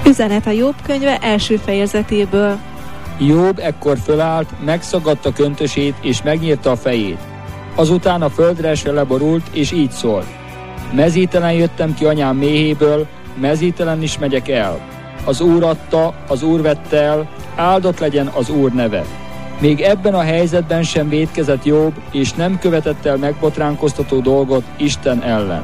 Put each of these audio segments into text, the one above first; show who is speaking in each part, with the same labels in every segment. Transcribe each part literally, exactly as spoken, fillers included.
Speaker 1: Üzenet a Jobb könyve első fejezetéből.
Speaker 2: Jobb ekkor fölállt, megszagadta köntösét és megnyírta a fejét. Azután a földre esve leborult, és így szólt: mezítelen jöttem ki anyám méhéből, mezítelen is megyek el. Az Úr adta, az Úr vette el, áldott legyen az Úr neve. Még ebben a helyzetben sem vétkezett Jobb, és nem követett el megbotránkoztató dolgot Isten ellen.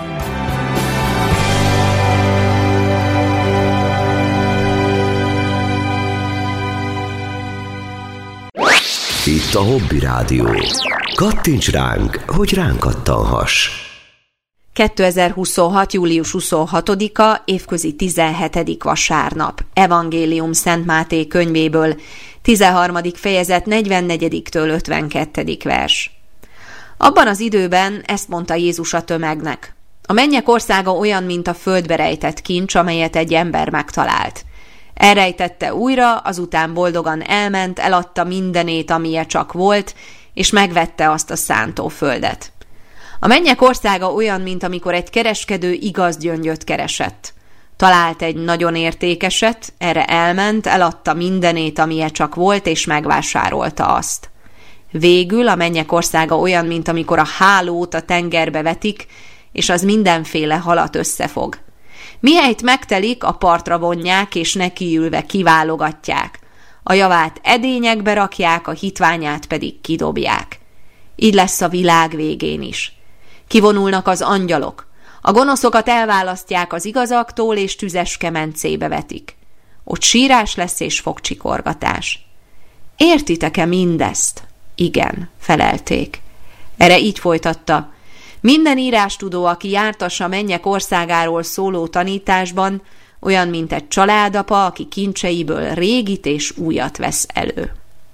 Speaker 3: Itt a Hobby Rádió. Kattints ránk, hogy ránk kattanhass.
Speaker 4: kétezer-huszonhat. július huszonhatodika, évközi tizenhetedik vasárnap. Evangélium Szent Máté könyvéből, tizenharmadik fejezet, negyvennegyedik-től ötvenkettedik vers. Abban az időben ezt mondta Jézus a tömegnek: a mennyek országa olyan, mint a földbe rejtett kincs, amelyet egy ember megtalált. Elrejtette újra, azután boldogan elment, eladta mindenét, amilyen csak volt, és megvette azt a szántóföldet. A mennyek országa olyan, mint amikor egy kereskedő igaz gyöngyöt keresett. Talált egy nagyon értékeset, erre elment, eladta mindenét, amilyen csak volt, és megvásárolta azt. Végül a mennyek országa olyan, mint amikor a hálót a tengerbe vetik, és az mindenféle halat összefog. Mihelyt megtelik, a partra vonják, és nekiülve kiválogatják. A javát edényekbe rakják, a hitványát pedig kidobják. Így lesz a világ végén is. Kivonulnak az angyalok. A gonoszokat elválasztják az igazaktól, és tüzes kemencébe vetik. Ott sírás lesz és fogcsikorgatás. Értitek-e mindezt? Igen, felelték. Erre így folytatta: minden írástudó, aki jártas a mennyek országáról szóló tanításban, olyan, mint egy családapa, aki kincseiből régit és újat vesz elő.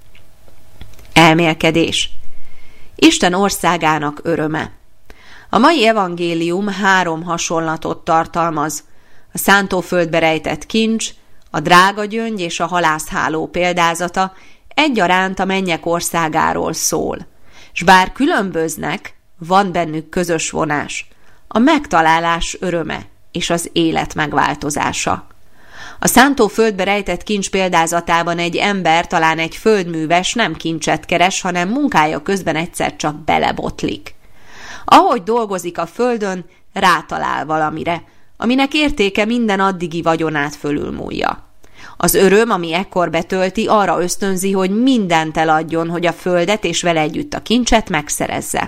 Speaker 4: Elmélkedés. Isten országának öröme. A mai evangélium három hasonlatot tartalmaz: a szántóföldbe rejtett kincs, a drága gyöngy és a halászháló példázata egyaránt a mennyek országáról szól. S bár különböznek, van bennük közös vonás: a megtalálás öröme és az élet megváltozása. A szántóföldbe rejtett kincs példázatában egy ember, talán egy földműves nem kincset keres, hanem munkája közben egyszer csak belebotlik. Ahogy dolgozik a földön, rátalál valamire, aminek értéke minden addigi vagyonát fölülmúlja. Az öröm, ami ekkor betölti, arra ösztönzi, hogy mindent eladjon, hogy a földet és vele együtt a kincset megszerezze.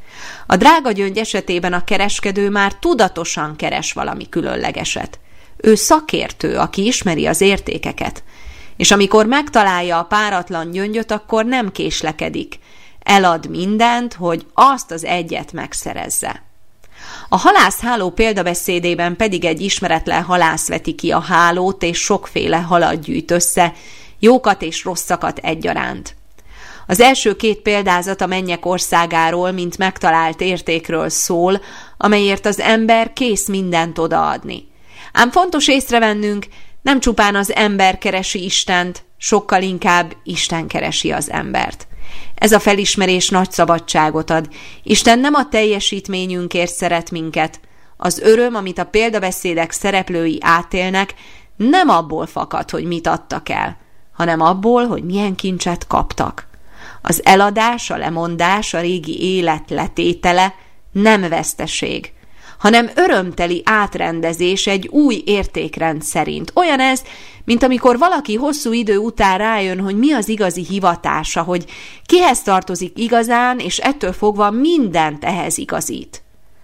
Speaker 4: A drága gyöngy esetében a kereskedő már tudatosan keres valami különlegeset. Ő szakértő, aki ismeri az értékeket, és amikor megtalálja a páratlan gyöngyöt, akkor nem késlekedik. Elad mindent, hogy azt az egyet megszerezze. A halászháló példabeszédében pedig egy ismeretlen halász veti ki a hálót, és sokféle halat gyűjt össze, jókat és rosszakat egyaránt. Az első két példázat a mennyek országáról, mint megtalált értékről szól, amelyért az ember kész mindent odaadni. Ám fontos észrevennünk, nem csupán az ember keresi Istent, sokkal inkább Isten keresi az embert. Ez a felismerés nagy szabadságot ad. Isten nem a teljesítményünkért szeret minket. Az öröm, amit a példabeszédek szereplői átélnek, nem abból fakad, hogy mit adtak el, hanem abból, hogy milyen kincset kaptak. Az eladás, a lemondás, a régi élet letétele nem veszteség, hanem örömteli átrendezés egy új értékrend szerint. Olyan ez, mint amikor valaki hosszú idő után rájön, hogy mi az igazi hivatása, hogy kihez tartozik igazán, és ettől fogva mindent ehhez igazít.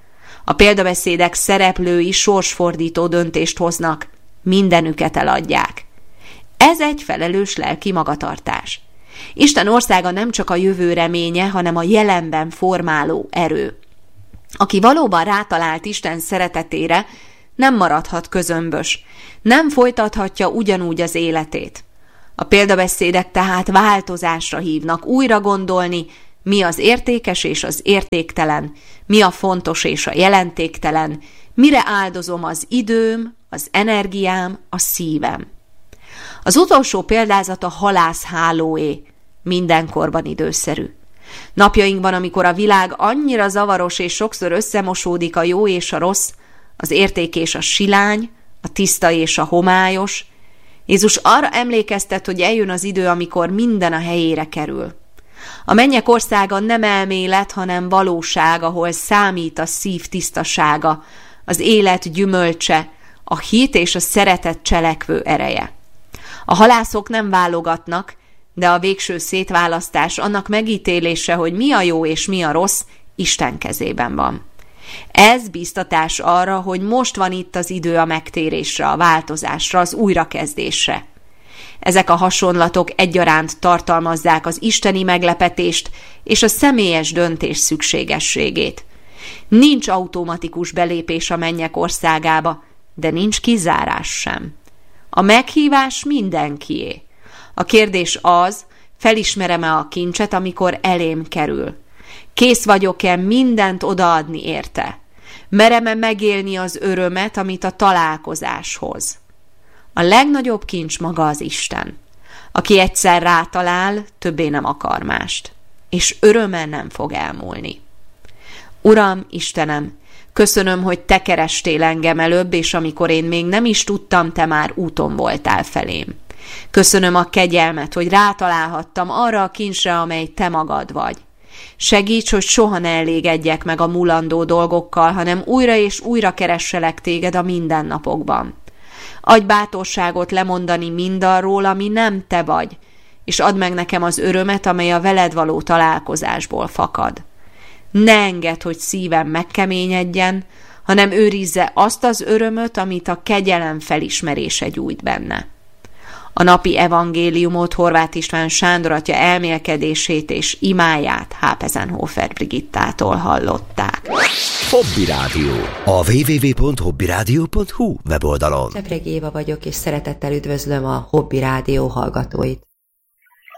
Speaker 4: A példabeszédek szereplői sorsfordító döntést hoznak, mindenüket eladják. Ez egy felelős lelki magatartás. Isten országa nem csak a jövő reménye, hanem a jelenben formáló erő. Aki valóban rátalált Isten szeretetére, nem maradhat közömbös, nem folytathatja ugyanúgy az életét. A példabeszédek tehát változásra hívnak, újra gondolni, mi az értékes és az értéktelen, mi a fontos és a jelentéktelen, mire áldozom az időm, az energiám, a szívem. Az utolsó példázat a halászhálóé, mindenkorban időszerű. Napjainkban, amikor a világ annyira zavaros és sokszor összemosódik a jó és a rossz, az érték és a silány, a tiszta és a homályos. Jézus arra emlékeztet, hogy eljön az idő, amikor minden a helyére kerül. A mennyek országa nem elmélet, hanem valóság, ahol számít a szív tisztasága, az élet gyümölcse, a hit és a szeretet cselekvő ereje. A halászok nem válogatnak, de a végső szétválasztás, annak megítélése, hogy mi a jó és mi a rossz, Isten kezében van. Ez biztatás arra, hogy most van itt az idő a megtérésre, a változásra, az újrakezdésre. Ezek a hasonlatok egyaránt tartalmazzák az isteni meglepetést és a személyes döntés szükségességét. Nincs automatikus belépés a mennyek országába, de nincs kizárás sem. A meghívás mindenkié. A kérdés az, felismerem-e a kincset, amikor elém kerül? Kész vagyok-e mindent odaadni érte? Merem-e megélni az örömet, amit a találkozás hoz? A legnagyobb kincs maga az Isten. Aki egyszer rátalál, többé nem akar mást, és öröme nem fog elmúlni. Uram, Istenem, köszönöm, hogy Te kerestél engem előbb, és amikor én még nem is tudtam, Te már úton voltál felém. Köszönöm a kegyelmet, hogy rátalálhattam arra a kincsre, amely Te magad vagy. Segíts, hogy soha ne elégedjek meg a mulandó dolgokkal, hanem újra és újra keresselek Téged a mindennapokban. Adj bátorságot lemondani mindarról, ami nem Te vagy, és add meg nekem az örömet, amely a veled való találkozásból fakad. Ne engedd, hogy szívem megkeményedjen, hanem őrizze azt az örömöt, amit a kegyelem felismerése gyújt benne. A napi evangéliumot Horváth István Sándor atya elmélkedését és imáját Hápezenhofer Brigittától hallották.
Speaker 3: Hobby Rádió. A double-u double-u double-u pont hobby rádió pont hu weboldalon.
Speaker 5: Csepregi Éva vagyok, és szeretettel üdvözlöm a Hobby Rádió hallgatóit.